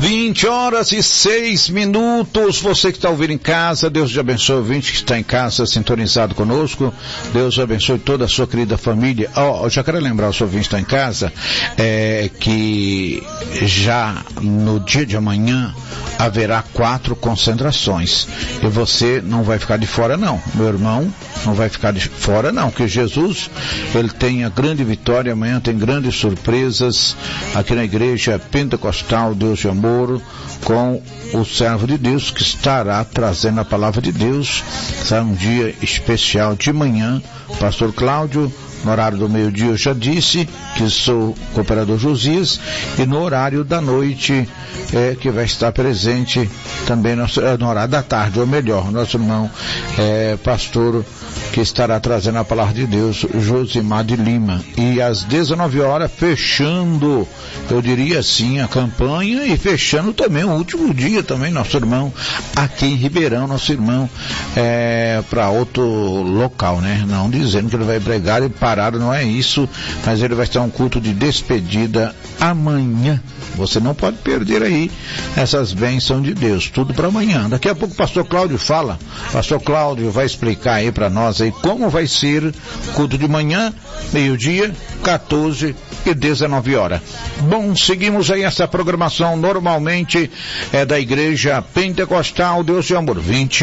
20h06. Você que está ouvindo em casa, Deus te abençoe. O ouvinte que está em casa sintonizado conosco, Deus abençoe toda a sua querida família. Eu já quero lembrar o seu ouvinte que está em casa, que já no dia de amanhã haverá 4 concentrações. E você não vai ficar de fora não, meu irmão, não vai ficar de fora não, que Jesus, ele tem a grande vitória, amanhã tem grandes surpresas aqui na igreja Pentecostal Deus de Amor, com o servo de Deus que estará trazendo a palavra de Deus. Será um dia especial de manhã. Pastor Cláudio, no horário do meio-dia eu já disse que sou cooperador Josias, e no horário da noite que vai estar presente também no horário da tarde, ou melhor, nosso irmão pastor que estará trazendo a palavra de Deus, Josimar de Lima. E às 19h, fechando, eu diria assim, a campanha, e fechando também o último dia também, nosso irmão aqui em Ribeirão, nosso irmão para outro local, né? Não dizendo que ele vai pregar e parar, não é isso, mas ele vai estar um culto de despedida amanhã. Você não pode perder aí essas bênçãos de Deus, tudo para amanhã. Daqui a pouco o pastor Cláudio fala. Pastor Cláudio vai explicar aí para nós aí como vai ser culto de manhã, meio-dia, 14 e 19h. Bom, seguimos aí essa programação normalmente da igreja Pentecostal Deus de Amor.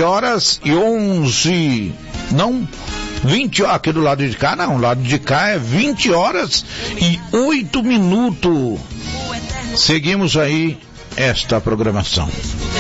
20h11, não 20, aqui do lado de cá não, o lado de cá é 20h08. Seguimos aí esta programação.